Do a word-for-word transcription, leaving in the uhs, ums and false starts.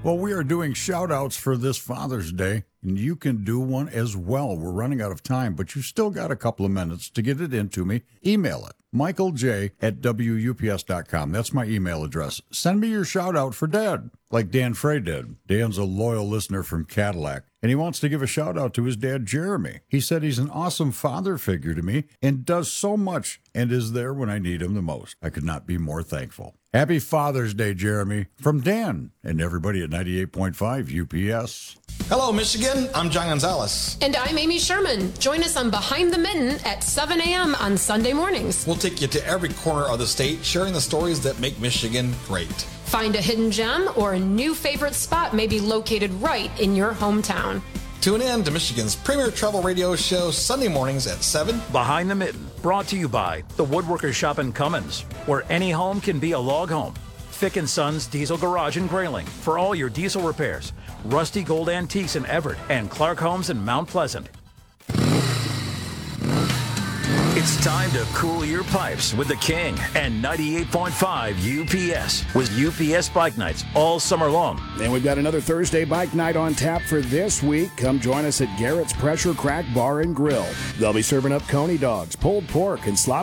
Well, we are doing shout-outs for this Father's Day, and you can do one as well. We're running out of time, but you still got a couple of minutes to get it into me. Email it, michael j at w u p s dot com. That's my email address. Send me your shout-out for Dad, like Dan Frey did. Dan's a loyal listener from Cadillac, and he wants to give a shout-out to his dad, Jeremy. He said he's an awesome father figure to me and does so much and is there when I need him the most. I could not be more thankful. Happy Father's Day, Jeremy, from Dan and everybody at ninety-eight point five U P S. Hello, Michigan. I'm John Gonzalez. And I'm Amy Sherman. Join us on Behind the Mitten at seven a.m. on Sunday mornings. We'll take you to every corner of the state, sharing the stories that make Michigan great. Find a hidden gem or a new favorite spot may be located right in your hometown. Tune in to Michigan's premier travel radio show Sunday mornings at seven. Behind the Mitten, brought to you by the Woodworkers Shop in Cummins, where any home can be a log home. Fick and Sons Diesel Garage in Grayling for all your diesel repairs. Rusty Gold Antiques in Everett and Clark Homes in Mount Pleasant. It's time to cool your pipes with the King and ninety-eight point five U P S with U P S Bike Nights all summer long. And we've got another Thursday bike night on tap for this week. Come join us at Garrett's Pressure Crack Bar and Grill. They'll be serving up coney dogs, pulled pork, and sloppy